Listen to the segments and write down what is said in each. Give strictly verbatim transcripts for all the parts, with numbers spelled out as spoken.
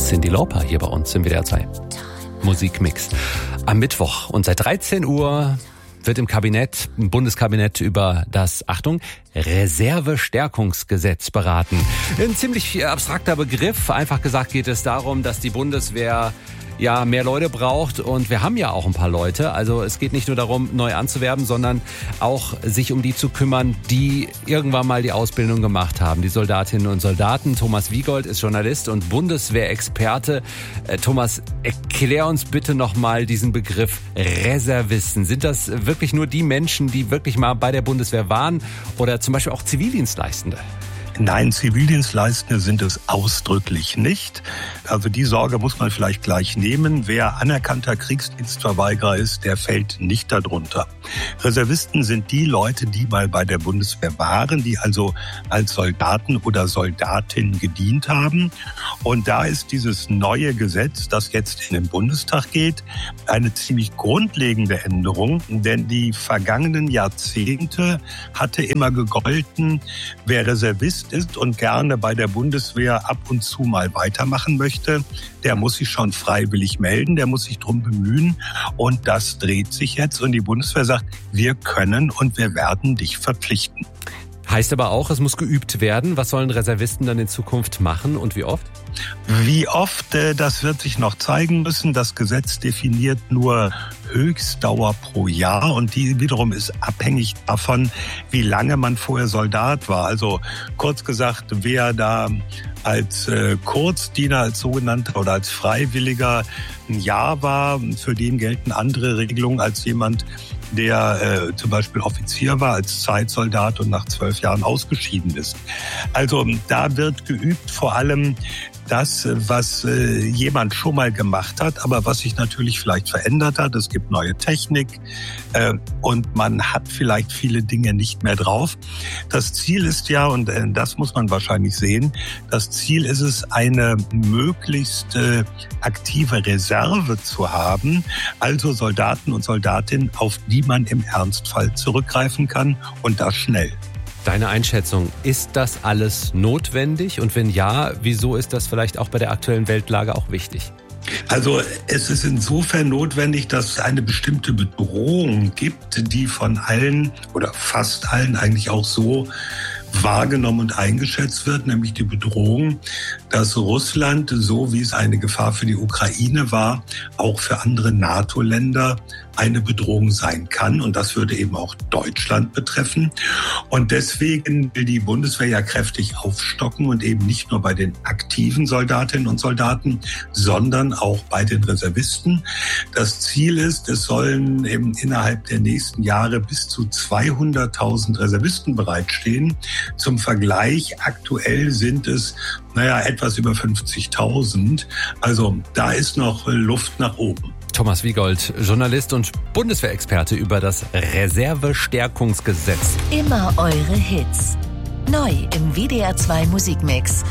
Cyndi Lauper hier bei uns im W D R zwei Musikmix. Am Mittwoch und seit dreizehn Uhr wird im Kabinett, im Bundeskabinett über das, Achtung, Reservestärkungsgesetz beraten. Ein ziemlich abstrakter Begriff. Einfach gesagt geht es darum, dass die Bundeswehr ja mehr Leute braucht und wir haben ja auch ein paar Leute. Also es geht nicht nur darum, neu anzuwerben, sondern auch sich um die zu kümmern, die irgendwann mal die Ausbildung gemacht haben. Die Soldatinnen und Soldaten. Thomas Wiegold ist Journalist und Bundeswehrexperte. Äh, Thomas, erklär uns bitte nochmal diesen Begriff Reservisten. Sind das wirklich nur die Menschen, die wirklich mal bei der Bundeswehr waren oder zum Beispiel auch Zivildienstleistende? Nein, Zivildienstleistende sind es ausdrücklich nicht. Also die Sorge muss man vielleicht gleich nehmen. Wer anerkannter Kriegsdienstverweigerer ist, der fällt nicht darunter. Reservisten sind die Leute, die mal bei der Bundeswehr waren, die also als Soldaten oder Soldatin gedient haben. Und da ist dieses neue Gesetz, das jetzt in den Bundestag geht, eine ziemlich grundlegende Änderung. Denn die vergangenen Jahrzehnte hatte immer gegolten, wer Reservist ist und gerne bei der Bundeswehr ab und zu mal weitermachen möchte, der muss sich schon freiwillig melden, der muss sich drum bemühen. Und das dreht sich jetzt und die Bundeswehr sagt, wir können und wir werden dich verpflichten. Heißt aber auch, es muss geübt werden. Was sollen Reservisten dann in Zukunft machen und wie oft? Wie oft, das wird sich noch zeigen müssen. Das Gesetz definiert nur Höchstdauer pro Jahr und die wiederum ist abhängig davon, wie lange man vorher Soldat war. Also kurz gesagt, wer da als äh, Kurzdiener, als sogenannter oder als Freiwilliger ein Jahr war, für den gelten andere Regelungen als jemand, der äh, zum Beispiel Offizier war als Zeitsoldat und nach zwölf Jahren ausgeschieden ist. Also da wird geübt vor allem das, was äh, jemand schon mal gemacht hat, aber was sich natürlich vielleicht verändert hat. Es gibt neue Technik äh, und man hat vielleicht viele Dinge nicht mehr drauf. Das Ziel ist ja, und äh, das muss man wahrscheinlich sehen, das Ziel ist es, eine möglichst äh, aktive Reserve zu haben, also Soldaten und Soldatinnen, auf die man im Ernstfall zurückgreifen kann und das schnell. Deine Einschätzung, ist das alles notwendig? Und wenn ja, wieso ist das vielleicht auch bei der aktuellen Weltlage auch wichtig? Also es ist insofern notwendig, dass es eine bestimmte Bedrohung gibt, die von allen oder fast allen eigentlich auch so wahrgenommen und eingeschätzt wird, nämlich die Bedrohung, dass Russland, so wie es eine Gefahr für die Ukraine war, auch für andere NATO-Länder eine Bedrohung sein kann. Und das würde eben auch Deutschland betreffen. Und deswegen will die Bundeswehr ja kräftig aufstocken und eben nicht nur bei den aktiven Soldatinnen und Soldaten, sondern auch bei den Reservisten. Das Ziel ist, es sollen eben innerhalb der nächsten Jahre bis zu zweihunderttausend Reservisten bereitstehen. Zum Vergleich, aktuell sind es, naja, etwas über fünfzigtausend. Also da ist noch Luft nach oben. Thomas Wiegold, Journalist und Bundeswehrexperte über das Reservestärkungsgesetz. Immer eure Hits. Neu im W D R zwei Musikmix.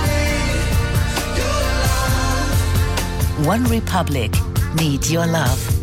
One Republic, Need Your Love.